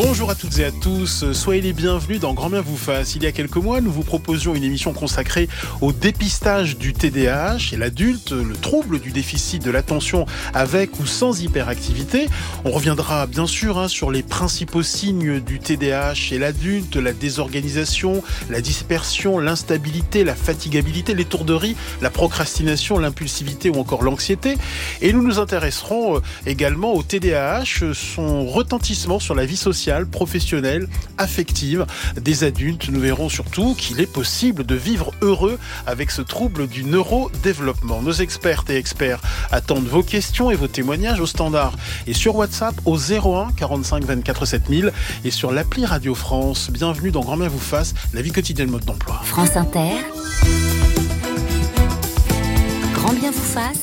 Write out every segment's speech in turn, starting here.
Bonjour à toutes et à tous, soyez les bienvenus dans Grand Bien vous fasse. Il y a quelques mois, nous vous proposions une émission consacrée au dépistage du TDAH chez l'adulte, le trouble du déficit de l'attention avec ou sans hyperactivité. On reviendra bien sûr sur les principaux signes du TDAH chez l'adulte, la désorganisation, la dispersion, l'instabilité, la fatigabilité, l'étourderie, la procrastination, l'impulsivité ou encore l'anxiété. Et nous nous intéresserons également au TDAH, son retentissement sur la vie sociale, professionnelle, affective des adultes. Nous verrons surtout qu'il est possible de vivre heureux avec ce trouble du neurodéveloppement. Nos expertes et experts attendent vos questions et vos témoignages au standard et sur WhatsApp au 01 45 24 7000 et sur l'appli Radio France. Bienvenue dans Grand Bien vous fasse, la vie quotidienne mode d'emploi. France Inter, Grand Bien vous fasse,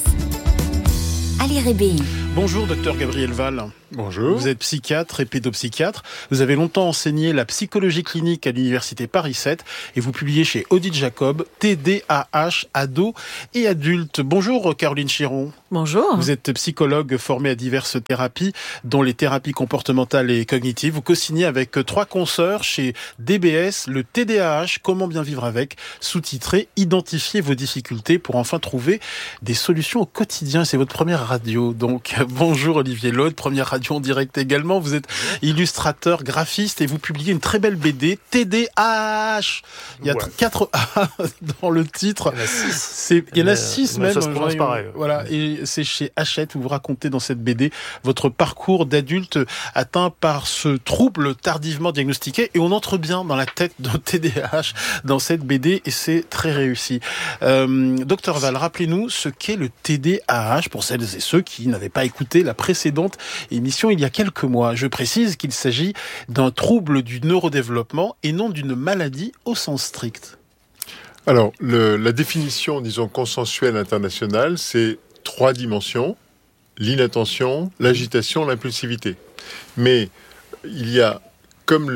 Ali Rébéi. Bonjour, docteur Gabriel Val. Bonjour. Vous êtes psychiatre et pédopsychiatre. Vous avez longtemps enseigné la psychologie clinique à l'université Paris 7 et vous publiez chez Odile Jacob TDAH, ados et adultes. Bonjour Caroline Chiron. Bonjour. Vous êtes psychologue formée à diverses thérapies, dont les thérapies comportementales et cognitives. Vous co-signez avec 3 consoeurs chez DBS le TDAH, comment bien vivre avec, sous-titré Identifiez vos difficultés pour enfin trouver des solutions au quotidien. C'est votre première radio. Donc bonjour Olivier Laude, première radio en direct également. Vous êtes illustrateur, graphiste et vous publiez une très belle BD TDAH. Il y a 4 A dans le titre. Il y en a 6 même. Ça se prononce pareil. Voilà, et c'est chez Hachette où vous racontez dans cette BD votre parcours d'adulte atteint par ce trouble tardivement diagnostiqué et on entre bien dans la tête d'un TDAH dans cette BD et c'est très réussi. Docteur Val, rappelez-nous ce qu'est le TDAH pour celles et ceux qui n'avaient pas écouté la précédente émission il y a quelques mois. Je précise qu'il s'agit d'un trouble du neurodéveloppement et non d'une maladie au sens strict. Alors, la définition, disons, consensuelle internationale, c'est 3 dimensions, l'inattention, l'agitation, l'impulsivité. Mais il y a, comme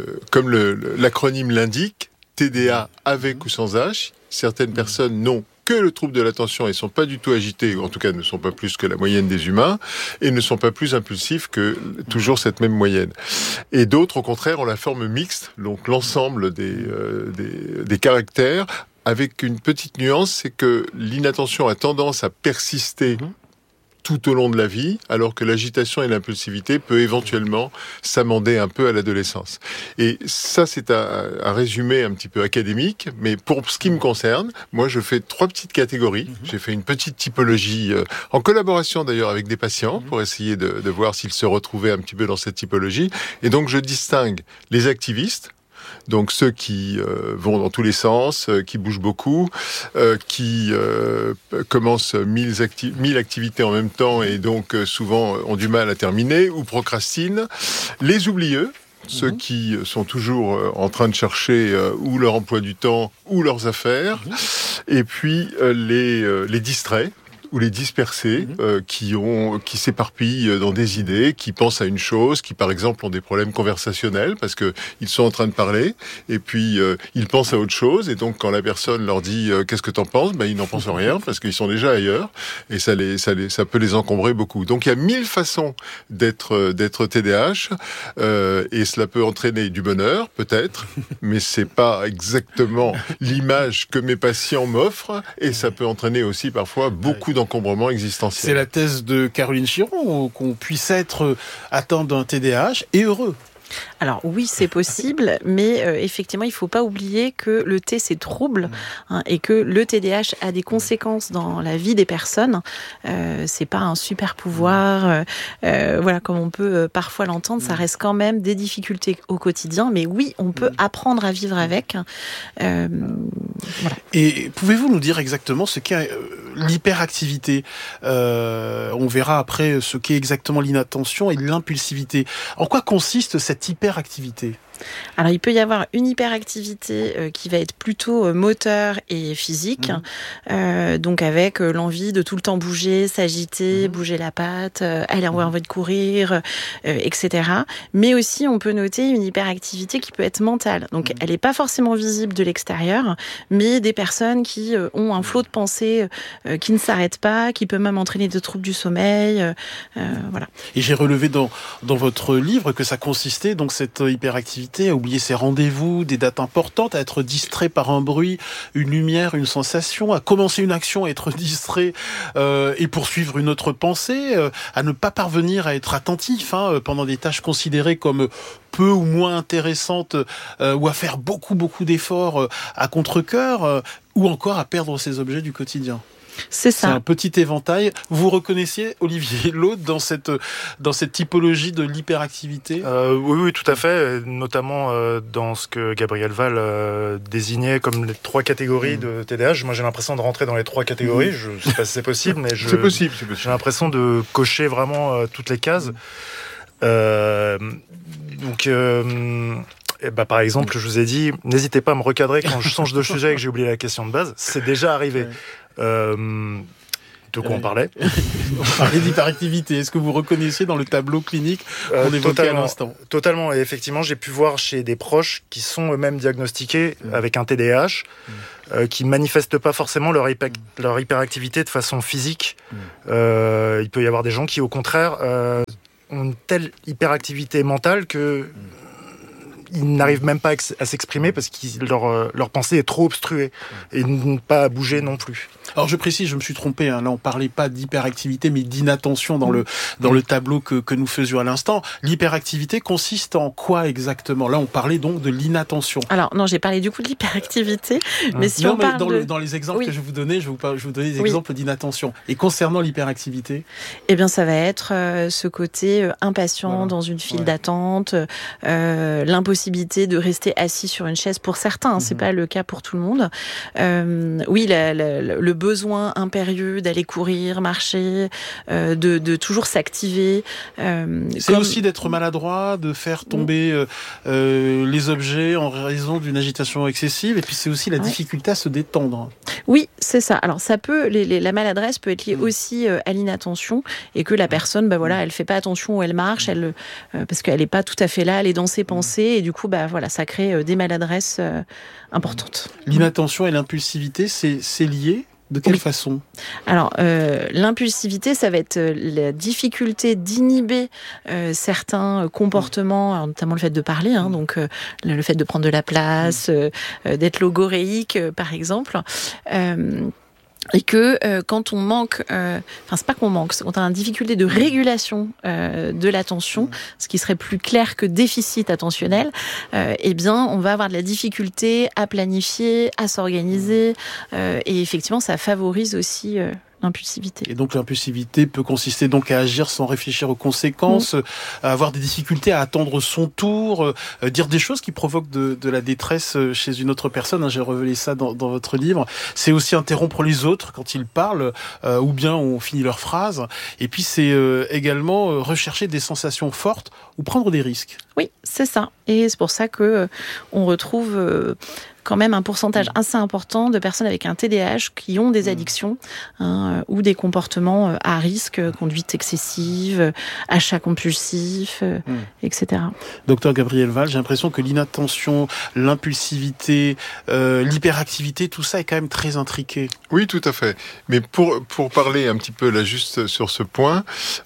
l'acronyme l'indique, TDA avec ou sans H, certaines personnes n'ont que le trouble de l'attention et ne sont pas du tout agités, ou en tout cas ne sont pas plus que la moyenne des humains, et ne sont pas plus impulsifs que toujours cette même moyenne. Et d'autres, au contraire, ont la forme mixte, donc l'ensemble des caractères, avec une petite nuance, c'est que l'inattention a tendance à persister tout au long de la vie, alors que l'agitation et l'impulsivité peut éventuellement s'amender un peu à l'adolescence. Et ça, c'est un résumé un petit peu académique, mais pour ce qui me concerne, moi, je fais 3 petites catégories. J'ai fait une petite typologie, en collaboration d'ailleurs avec des patients, pour essayer de voir s'ils se retrouvaient un petit peu dans cette typologie. Et donc, je distingue les activistes, donc ceux qui vont dans tous les sens, qui bougent beaucoup, qui commencent 1000 activités en même temps et donc souvent ont du mal à terminer ou procrastinent. Les oublieux, ceux qui sont toujours en train de chercher ou leur emploi du temps ou leurs affaires. Et puis les distraits ou les dispersés qui s'éparpillent dans des idées, qui pensent à une chose, qui par exemple ont des problèmes conversationnels parce que ils sont en train de parler et puis ils pensent à autre chose et donc quand la personne leur dit qu'est-ce que t'en penses, ils n'en pensent rien parce qu'ils sont déjà ailleurs et ça peut les encombrer beaucoup. Donc il y a 1000 façons d'être TDAH et cela peut entraîner du bonheur peut-être, mais c'est pas exactement l'image que mes patients m'offrent et ça peut entraîner aussi parfois beaucoup d'encombrement existentiel. C'est la thèse de Caroline Chiron, qu'on puisse être atteint d'un TDAH et heureux. Alors oui, c'est possible, mais effectivement, il ne faut pas oublier que le T, c'est trouble, et que le TDAH a des conséquences dans la vie des personnes. C'est pas un super pouvoir, voilà, comme on peut parfois l'entendre, ça reste quand même des difficultés au quotidien, mais oui, on peut apprendre à vivre avec. Voilà. Et pouvez-vous nous dire exactement ce qu'est l'hyperactivité? On verra après ce qu'est exactement l'inattention et l'impulsivité. En quoi consiste cette hyperactivité ? Alors, il peut y avoir une hyperactivité qui va être plutôt moteur et physique, donc avec l'envie de tout le temps bouger, s'agiter, bouger la patte, avoir envie de courir, etc. Mais aussi, on peut noter une hyperactivité qui peut être mentale. Donc, elle n'est pas forcément visible de l'extérieur, mais des personnes qui ont un flot de pensée qui ne s'arrête pas, qui peut même entraîner des troubles du sommeil. Voilà. Et j'ai relevé dans votre livre que ça consistait, donc cette hyperactivité, à oublier ses rendez-vous, des dates importantes, à être distrait par un bruit, une lumière, une sensation, à commencer une action, à être distrait et poursuivre une autre pensée, à ne pas parvenir à être attentif pendant des tâches considérées comme peu ou moins intéressantes, ou à faire beaucoup d'efforts à contre-cœur, ou encore à perdre ses objets du quotidien. C'est ça. C'est un petit éventail. Vous reconnaissiez, Olivier Laude, dans cette typologie de l'hyperactivité ? Oui, tout à fait. Notamment dans ce que Gabriel Val désignait comme les 3 catégories de TDAH. Moi, j'ai l'impression de rentrer dans les 3 catégories. Je ne sais pas si c'est possible, mais c'est possible. J'ai l'impression de cocher vraiment toutes les cases. Par exemple, je vous ai dit, n'hésitez pas à me recadrer quand je change de sujet et que j'ai oublié la question de base. C'est déjà arrivé. De quoi on parlait ? On parlait d'hyperactivité. Est-ce que vous reconnaissiez dans le tableau clinique qu'on évoquait à l'instant ? Totalement. Et effectivement, j'ai pu voir chez des proches qui sont eux-mêmes diagnostiqués avec un TDAH, qui ne manifestent pas forcément leur hyperactivité de façon physique. Il peut y avoir des gens qui, au contraire, ont une telle hyperactivité mentale que ils n'arrivent même pas à s'exprimer parce que leur pensée est trop obstruée et n'ont pas à bouger non plus. Alors je précise, je me suis trompé, là on parlait pas d'hyperactivité mais d'inattention dans le tableau que nous faisions à l'instant. L'hyperactivité consiste en quoi exactement ? Là on parlait donc de l'inattention. Alors non, j'ai parlé du coup de l'hyperactivité, mais si on parle dans les exemples que je vous donnais, je vous donnais des exemples d'inattention. Et concernant l'hyperactivité ? Eh bien ça va être ce côté impatient dans une file d'attente, l'impossibilité de rester assis sur une chaise pour certains, c'est pas le cas pour tout le monde. Le besoin impérieux d'aller courir, marcher, de toujours s'activer. C'est aussi d'être maladroit, de faire tomber les objets en raison d'une agitation excessive, et puis c'est aussi la difficulté à se détendre. Oui, c'est ça. Alors ça peut, la maladresse peut être liée aussi à l'inattention, et que la personne, elle fait pas attention où elle marche, parce qu'elle est pas tout à fait là, elle est dans ses pensées, et du coup, ça crée des maladresses importantes. L'inattention et l'impulsivité, c'est lié ? De quelle façon ? Alors, l'impulsivité, ça va être la difficulté d'inhiber certains comportements, notamment le fait de parler, donc le fait de prendre de la place, d'être logoréique, par exemple. Et que quand on manque, c'est pas qu'on manque, quand on a une difficulté de régulation de l'attention, ce qui serait plus clair que déficit attentionnel, on va avoir de la difficulté à planifier, à s'organiser, et effectivement, ça favorise aussi l'impulsivité. Et donc l'impulsivité peut consister donc à agir sans réfléchir aux conséquences, à avoir des difficultés à attendre son tour, dire des choses qui provoquent de la détresse chez une autre personne. J'ai révélé ça dans votre livre. C'est aussi interrompre les autres quand ils parlent, ou bien on finit leur phrase. Et puis c'est également rechercher des sensations fortes ou prendre des risques. Oui, c'est ça. Et c'est pour ça que on retrouve quand même un pourcentage assez important de personnes avec un TDAH qui ont des addictions ou des comportements à risque, conduite excessive, achat compulsif, etc. Docteur Gabriel Val, j'ai l'impression que l'inattention, l'impulsivité, l'hyperactivité, tout ça est quand même très intriqué. Oui, tout à fait. Mais pour parler un petit peu là juste sur ce point,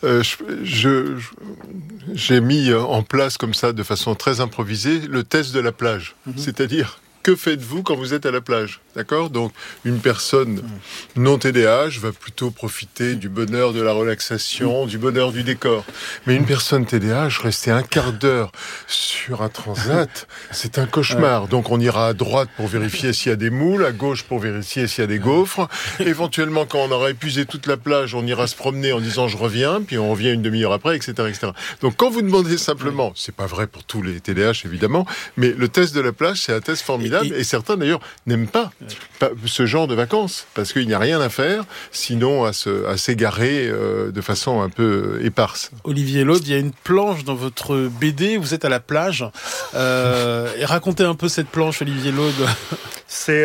j'ai mis en place comme ça de façon très improvisée le test de la plage. C'est-à-dire, que faites-vous quand vous êtes à la plage ? D'accord ? Donc, une personne non TDAH va plutôt profiter du bonheur de la relaxation, du bonheur du décor. Mais une personne TDAH, rester un quart d'heure sur un transat, c'est un cauchemar. Donc, on ira à droite pour vérifier s'il y a des moules, à gauche pour vérifier s'il y a des gaufres. Éventuellement, quand on aura épuisé toute la plage, on ira se promener en disant « je reviens », puis on revient une demi-heure après, etc., etc. Donc, quand vous demandez simplement, c'est pas vrai pour tous les TDAH, évidemment, mais le test de la plage, c'est un test formidable. formidable. Et certains, d'ailleurs, n'aiment pas ce genre de vacances, parce qu'il n'y a rien à faire, sinon à s'égarer de façon un peu éparse. Olivier Laude, il y a une planche dans votre BD, vous êtes à la plage. Et racontez un peu cette planche, Olivier Laude. C'est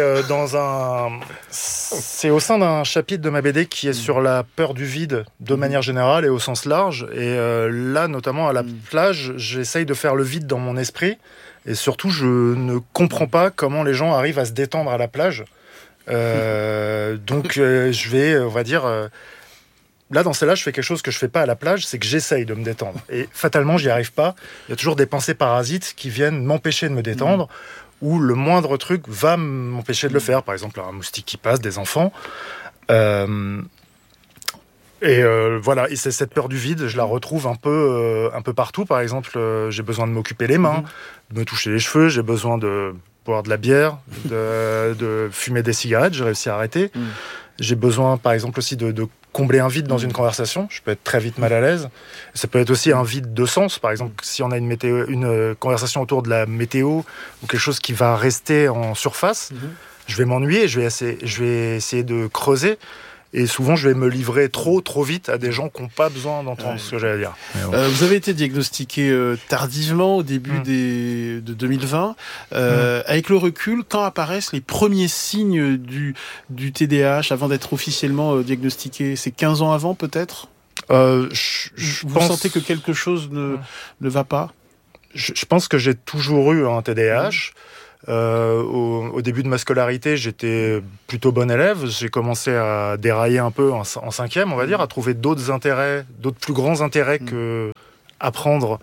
au sein d'un chapitre de ma BD qui est sur la peur du vide de manière générale et au sens large. Et là, notamment à la plage, j'essaye de faire le vide dans mon esprit. Et surtout, je ne comprends pas comment les gens arrivent à se détendre à la plage. Donc, je vais, on va dire... Là, dans celle-là, je fais quelque chose que je fais pas à la plage, c'est que j'essaye de me détendre. Et fatalement, j'y arrive pas. Il y a toujours des pensées parasites qui viennent m'empêcher de me détendre, ou le moindre truc va m'empêcher de le faire. Par exemple, un moustique qui passe, des enfants. Voilà. Et c'est cette peur du vide, je la retrouve un peu partout. Par exemple, j'ai besoin de m'occuper les mains, de me toucher les cheveux, j'ai besoin de boire de la bière, de fumer des cigarettes, j'ai réussi à arrêter. J'ai besoin, par exemple, aussi de combler un vide dans une conversation. Je peux être très vite mal à l'aise. Ça peut être aussi un vide de sens. Par exemple, si on a une conversation autour de la météo ou quelque chose qui va rester en surface, je vais m'ennuyer et je vais essayer de creuser. Et souvent, je vais me livrer trop vite à des gens qui n'ont pas besoin d'entendre ce que j'ai à dire. Vous avez été diagnostiqué tardivement, au début de 2020. Avec le recul, quand apparaissent les premiers signes du TDAH avant d'être officiellement diagnostiqué? C'est 15 ans avant, peut-être? Vous sentez que quelque chose ne va pas? Je pense que j'ai toujours eu un TDAH. Au début de ma scolarité, j'étais plutôt bon élève. J'ai commencé à dérailler un peu en cinquième, on va dire, à trouver d'autres plus grands intérêts que apprendre.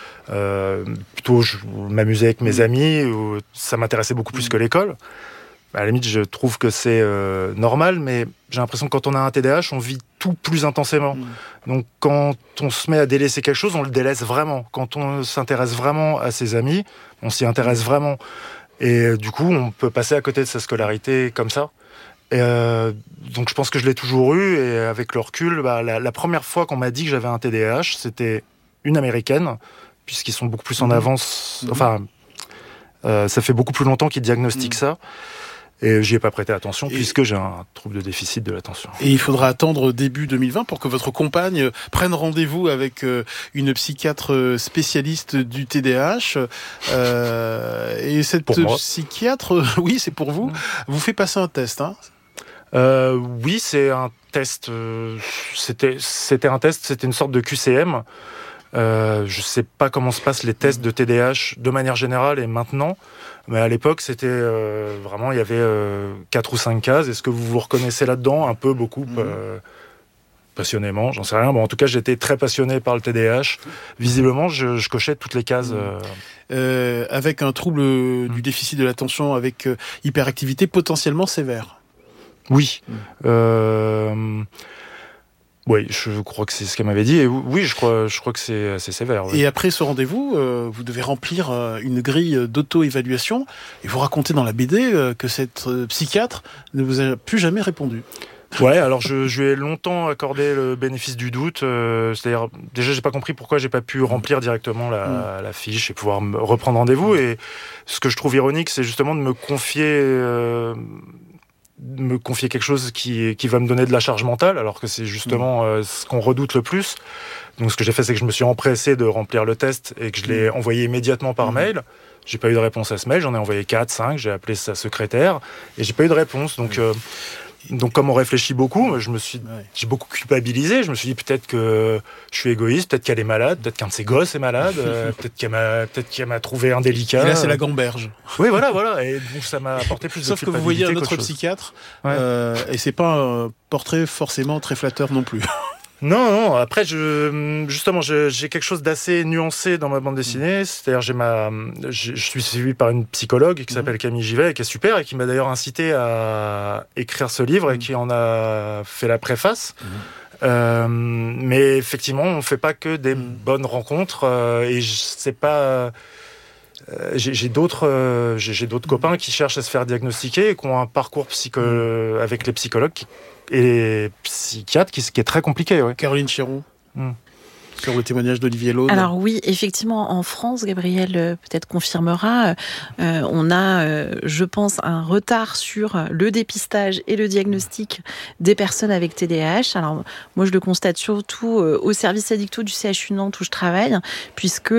Plutôt, je m'amusais avec mes amis. Ça m'intéressait beaucoup plus que l'école. À la limite, je trouve que c'est normal, mais j'ai l'impression que quand on a un TDAH, on vit tout plus intensément. Donc, quand on se met à délaisser quelque chose, on le délaisse vraiment. Quand on s'intéresse vraiment à ses amis, on s'y intéresse vraiment. Et du coup, on peut passer à côté de sa scolarité comme ça. Et donc, je pense que je l'ai toujours eu. Et avec le recul, la première fois qu'on m'a dit que j'avais un TDAH, c'était une américaine, puisqu'ils sont beaucoup plus en avance. Enfin, ça fait beaucoup plus longtemps qu'ils diagnostiquent ça. Et j'y ai pas prêté attention, puisque j'ai un trouble de déficit de l'attention. Et il faudra attendre début 2020 pour que votre compagne prenne rendez-vous avec une psychiatre spécialiste du TDAH. Et cette psychiatre, oui, c'est pour vous, vous fait passer un test, hein? Oui, c'est un test. C'était un test, c'était une sorte de QCM. Je sais pas comment se passent les tests de TDAH de manière générale et maintenant. Mais à l'époque, c'était vraiment, il y avait 4 ou 5 cases. Est-ce que vous vous reconnaissez là-dedans? Un peu, beaucoup, passionnément, j'en sais rien. Bon, en tout cas, j'étais très passionné par le TDAH. Visiblement, je cochais toutes les cases. Avec un trouble du déficit de l'attention, avec hyperactivité potentiellement sévère. Oui. Oui, je crois que c'est ce qu'elle m'avait dit. Et oui, je crois que c'est assez sévère. Oui. Et après ce rendez-vous, vous devez remplir une grille d'auto-évaluation et vous racontez dans la BD que cette psychiatre ne vous a plus jamais répondu. Ouais, alors je lui ai longtemps accordé le bénéfice du doute. C'est-à-dire, déjà, j'ai pas compris pourquoi j'ai pas pu remplir directement la fiche et pouvoir me reprendre rendez-vous. Et ce que je trouve ironique, c'est justement de me confier quelque chose qui va me donner de la charge mentale, alors que c'est justement ce qu'on redoute le plus. Donc ce que j'ai fait, c'est que je me suis empressé de remplir le test et que je l'ai envoyé immédiatement par mail. J'ai pas eu de réponse à ce mail, j'en ai envoyé 4, 5, j'ai appelé sa secrétaire et j'ai pas eu de réponse. Donc comme on réfléchit beaucoup, j'ai beaucoup culpabilisé. Je me suis dit peut-être que je suis égoïste, peut-être qu'elle est malade, peut-être qu'un de ses gosses est malade, peut-être qu'elle m'a trouvé indélicat. Et là, c'est la gamberge. Oui, voilà. Et donc ça m'a apporté plus de culpabilité. Sauf que vous voyez un autre psychiatre, et c'est pas un portrait forcément très flatteur non plus. Non. Après, justement, j'ai quelque chose d'assez nuancé dans ma bande dessinée. C'est-à-dire, je suis suivi par une psychologue qui s'appelle Camille Givet, et qui est super, et qui m'a d'ailleurs incité à écrire ce livre, et qui en a fait la préface. Mais effectivement, on fait pas que des bonnes rencontres, et c'est pas... J'ai d'autres copains qui cherchent à se faire diagnostiquer et qui ont un parcours avec les psychologues et les psychiatres qui est très compliqué. Ouais. Caroline Chiron. sur le témoignage d'Olivier Laude? Alors oui, effectivement, en France, Gabriel peut-être confirmera, on a, je pense, un retard sur le dépistage et le diagnostic des personnes avec TDAH. Alors moi, je le constate surtout au service addicto du CHU Nantes où je travaille, puisque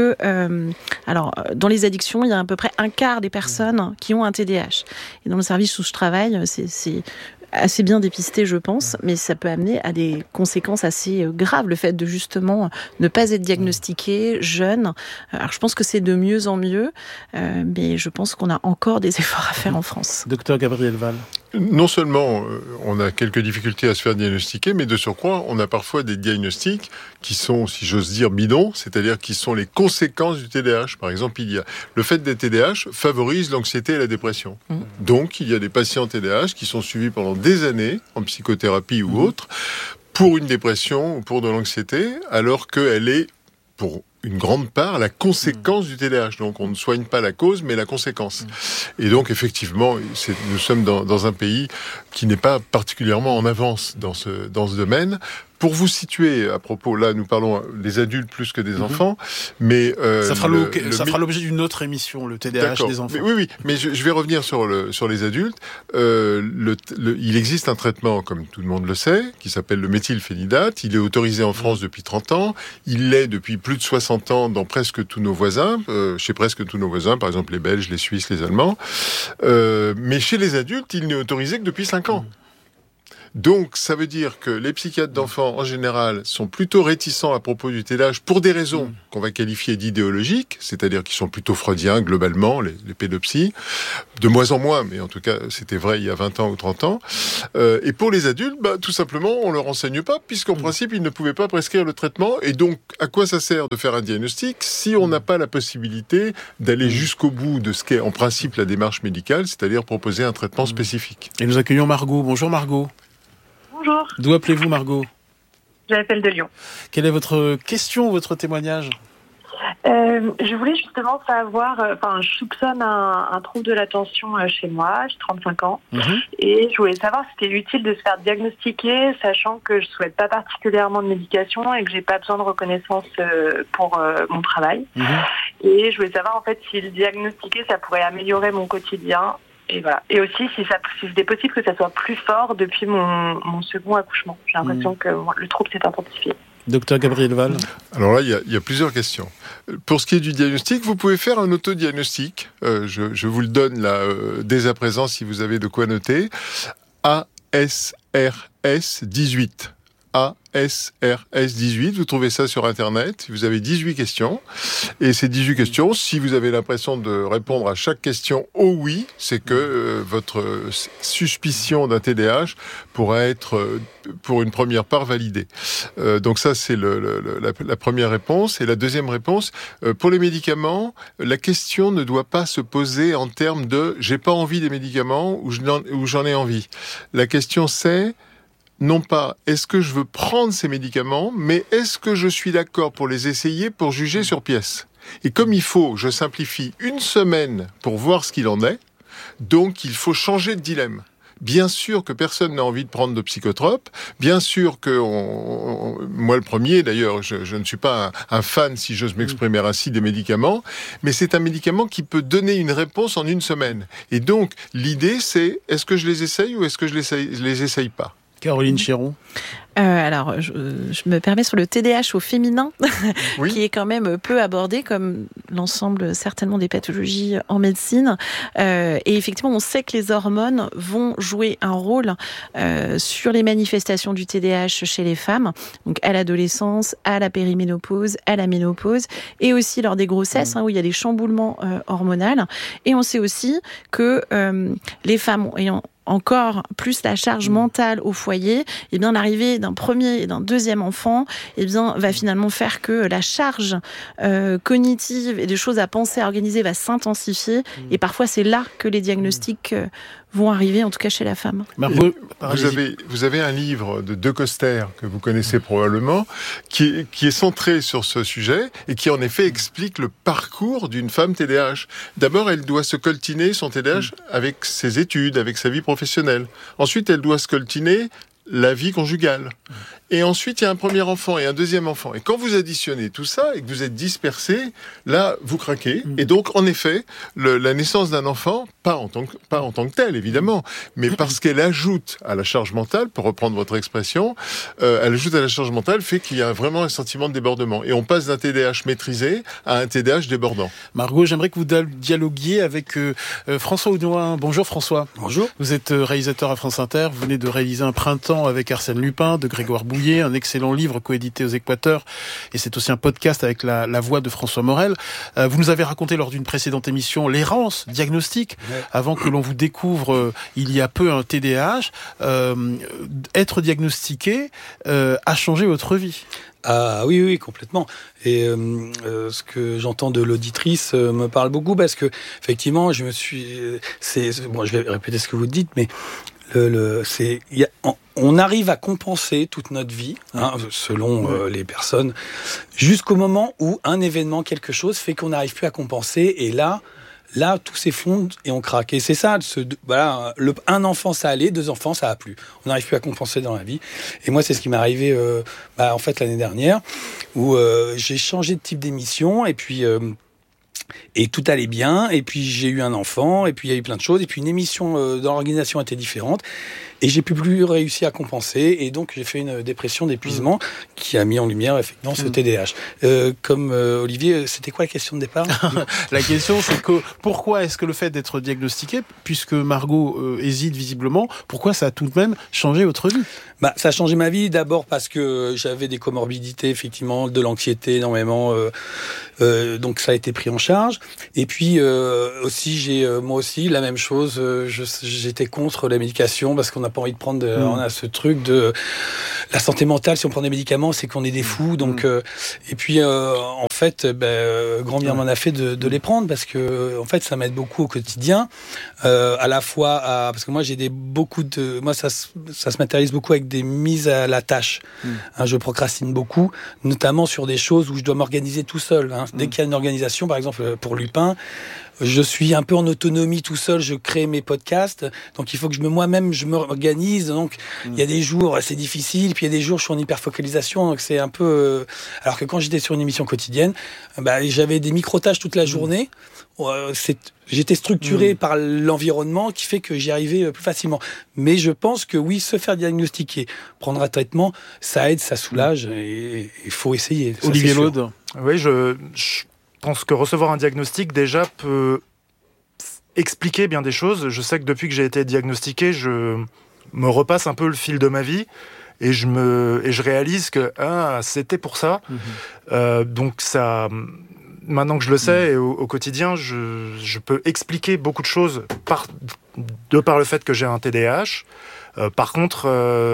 dans les addictions, il y a à peu près un quart des personnes qui ont un TDAH. Et dans le service où je travaille, c'est assez bien dépisté, je pense, mais ça peut amener à des conséquences assez graves, le fait de justement ne pas être diagnostiqué jeune. Alors je pense que c'est de mieux en mieux, mais je pense qu'on a encore des efforts à faire en France. Docteur Gabriel Valls. Non seulement on a quelques difficultés à se faire diagnostiquer, mais de surcroît, on a parfois des diagnostics qui sont, si j'ose dire, bidons, c'est-à-dire qui sont les conséquences du TDAH. Par exemple, le fait d'être TDAH favorise l'anxiété et la dépression. Donc, il y a des patients TDAH qui sont suivis pendant des années, en psychothérapie ou autre, pour une dépression ou pour de l'anxiété, alors qu'elle est, pour une grande part, la conséquence du TDAH. Donc, on ne soigne pas la cause, mais la conséquence. Et donc, effectivement, nous sommes dans un pays qui n'est pas particulièrement en avance dans ce domaine. Pour vous situer, à propos, là, nous parlons des adultes plus que des enfants, mais... ça fera l'objet d'une autre émission, le TDAH des enfants. Oui, mais je vais revenir sur les adultes. Il existe un traitement, comme tout le monde le sait, qui s'appelle le méthylphénidate. Il est autorisé en France depuis 30 ans. Il l'est depuis plus de 60 ans dans presque tous nos voisins, chez presque tous nos voisins, par exemple les Belges, les Suisses, les Allemands. Mais chez les adultes, il n'est autorisé que depuis 5 ans. Donc, ça veut dire que les psychiatres d'enfants, en général, sont plutôt réticents à propos du TDAH pour des raisons qu'on va qualifier d'idéologiques, c'est-à-dire qu'ils sont plutôt freudiens, globalement, les pédopsies. De moins en moins, mais en tout cas, c'était vrai il y a 20 ans ou 30 ans. Et pour les adultes, tout simplement, on ne leur enseigne pas, puisqu'en principe, ils ne pouvaient pas prescrire le traitement. Et donc, à quoi ça sert de faire un diagnostic si on n'a pas la possibilité d'aller jusqu'au bout de ce qu'est, en principe, la démarche médicale, c'est-à-dire proposer un traitement spécifique. Et nous accueillons Margot. Bonjour Margot. Bonjour. D'où appelez-vous Margot? J'appelle de Lyon. Quelle est votre question, votre témoignage? Je voulais justement savoir, je soupçonne un trouble de l'attention chez moi, j'ai 35 ans, et je voulais savoir si c'était utile de se faire diagnostiquer, sachant que je ne souhaite pas particulièrement de médication et que j'ai pas besoin de reconnaissance pour mon travail. Et je voulais savoir en fait si le diagnostiquer, ça pourrait améliorer mon quotidien. Et voilà. Et aussi si c'était possible que ça soit plus fort depuis mon second accouchement. J'ai l'impression que le trouble s'est intensifié. Docteur Gabriel Valls. Alors là, il y a plusieurs questions. Pour ce qui est du diagnostic, vous pouvez faire un autodiagnostic. Je vous le donne là dès à présent si vous avez de quoi noter. ASRS 18. ASRS 18, vous trouvez ça sur Internet, vous avez 18 questions, et ces 18 questions, si vous avez l'impression de répondre à chaque question « oh oui », c'est que votre suspicion d'un TDAH pourra être, pour une première part, validée. Donc ça, c'est la première réponse. Et la deuxième réponse, pour les médicaments, la question ne doit pas se poser en termes de « j'ai pas envie des médicaments » ou « j'en ai envie ». La question, c'est non pas est-ce que je veux prendre ces médicaments, mais est-ce que je suis d'accord pour les essayer pour juger sur pièce. Et comme il faut, je simplifie, 1 semaine pour voir ce qu'il en est, donc il faut changer de dilemme. Bien sûr que personne n'a envie de prendre de psychotropes. Bien sûr que moi le premier, d'ailleurs, je ne suis pas un fan, si j'ose m'exprimer ainsi, des médicaments, mais c'est un médicament qui peut donner une réponse en 1 semaine. Et donc l'idée, c'est est-ce que je les essaye ou est-ce que je les essaye pas. Caroline Chéron. Alors, je me permets sur le TDAH au féminin, oui. qui est quand même peu abordé, comme l'ensemble certainement des pathologies en médecine. Et effectivement, on sait que les hormones vont jouer un rôle sur les manifestations du TDAH chez les femmes, donc à l'adolescence, à la périménopause, à la ménopause, et aussi lors des grossesses, où il y a des chamboulements hormonaux. Et on sait aussi que les femmes ayant encore plus la charge mentale au foyer, et bien l'arrivée d'un premier et d'un deuxième enfant, et bien va finalement faire que la charge cognitive et des choses à penser, à organiser va s'intensifier. Et parfois c'est là que les diagnostics vont arriver, en tout cas chez la femme. Margot, vous avez un livre de De Coster que vous connaissez probablement, qui est centré sur ce sujet et qui en effet explique le parcours d'une femme TDAH. D'abord, elle doit se coltiner son TDAH avec ses études, avec sa vie professionnelle. Ensuite, elle doit se coltiner la vie conjugale. Et ensuite, il y a un premier enfant et un deuxième enfant. Et quand vous additionnez tout ça et que vous êtes dispersé, là, vous craquez. Et donc, en effet, la naissance d'un enfant, pas en tant que tel, évidemment, mais parce qu'elle ajoute à la charge mentale, pour reprendre votre expression, elle ajoute à la charge mentale, fait qu'il y a vraiment un sentiment de débordement. Et on passe d'un TDAH maîtrisé à un TDAH débordant. Margot, j'aimerais que vous dialoguiez avec François Audouin. Bonjour François. Bonjour. Vous êtes réalisateur à France Inter. Vous venez de réaliser Un printemps avec Arsène Lupin, de Grégoire Bouillet, un excellent livre coédité aux Équateurs. Et c'est aussi un podcast avec la voix de François Morel. Vous nous avez raconté lors d'une précédente émission l'errance diagnostique, avant que l'on vous découvre il y a peu un TDAH. Être diagnostiqué a changé votre vie. Ah oui, complètement. Et ce que j'entends de l'auditrice me parle beaucoup parce que effectivement, je vais répéter ce que vous dites, mais on arrive à compenser toute notre vie, selon les personnes, jusqu'au moment où un événement, quelque chose, fait qu'on n'arrive plus à compenser. Et là, tout s'effondre et on craque. Et c'est ça, un enfant, ça allait, 2 enfants, ça a plus. On n'arrive plus à compenser dans la vie. Et moi, c'est ce qui m'est arrivé, en fait, l'année dernière, où j'ai changé de type d'émission, et puis... et tout allait bien, et puis j'ai eu un enfant, et puis il y a eu plein de choses, et puis une émission dans l'organisation était différente, et j'ai plus réussi à compenser, et donc j'ai fait une dépression d'épuisement qui a mis en lumière effectivement ce TDAH. Comme Olivier, c'était quoi la question de départ? La question, c'est que pourquoi est-ce que le fait d'être diagnostiqué, puisque Margot hésite visiblement, pourquoi ça a tout de même changé votre vie? Ça a changé ma vie d'abord parce que j'avais des comorbidités, effectivement, de l'anxiété énormément, donc ça a été pris en charge. Et puis aussi, moi aussi la même chose. J'étais contre la médication parce qu'on n'a pas envie de prendre. On a ce truc de la santé mentale. Si on prend des médicaments, c'est qu'on est des fous. Donc et puis en fait, grand bien m'en a fait de les prendre parce que en fait, ça m'aide beaucoup au quotidien. À la fois parce que moi j'ai moi ça se matérialise beaucoup avec des mises à la tâche. Je procrastine beaucoup, notamment sur des choses où je dois m'organiser tout seul. Dès qu'il y a une organisation, par exemple pour Lupin, je suis un peu en autonomie tout seul, je crée mes podcasts, donc il faut que moi-même je m'organise, donc il y a des jours c'est difficile, puis il y a des jours je suis en hyperfocalisation, donc c'est un peu... Alors que quand j'étais sur une émission quotidienne, j'avais des micro-tâches toute la journée, j'étais structuré par l'environnement qui fait que j'y arrivais plus facilement. Mais je pense que oui, se faire diagnostiquer, prendre un traitement, ça aide, ça soulage, et il faut essayer. Ça, Olivier Laude. Oui, je pense que recevoir un diagnostic déjà peut expliquer bien des choses. Je sais que depuis que j'ai été diagnostiqué, je me repasse un peu le fil de ma vie et je réalise que c'était pour ça. Donc ça, maintenant que je le sais et au quotidien, je peux expliquer beaucoup de choses par le fait que j'ai un TDAH. Par contre,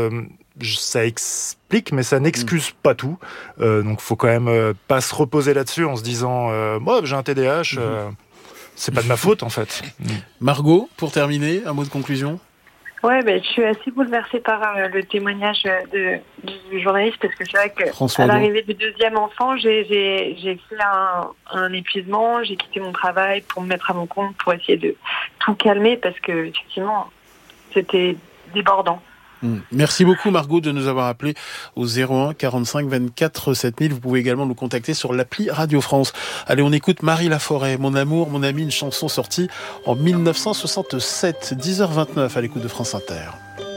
ça explique, mais ça n'excuse pas tout. Donc, faut quand même pas se reposer là-dessus en se disant moi, j'ai un TDAH, c'est pas de ma faute en fait. Margot, pour terminer, un mot de conclusion. Ouais, je suis assez bouleversée par le témoignage du journaliste parce que c'est vrai que à l'arrivée du deuxième enfant, j'ai fait un épuisement, j'ai quitté mon travail pour me mettre à mon compte pour essayer de tout calmer parce que effectivement c'était débordant. Merci beaucoup Margot de nous avoir appelé au 01 45 24 7000. Vous pouvez également nous contacter sur l'appli Radio France. Allez, on écoute Marie Laforêt, Mon amour, mon ami, une chanson sortie en 1967, 10h29 à l'écoute de France Inter.